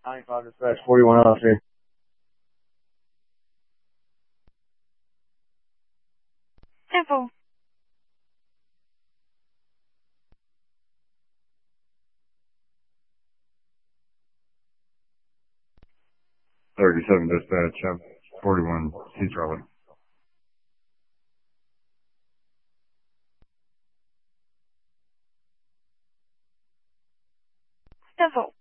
95 dispatch, 41 LFC. Info. Thirty-seven dispatch, 41 East Raleigh. Info.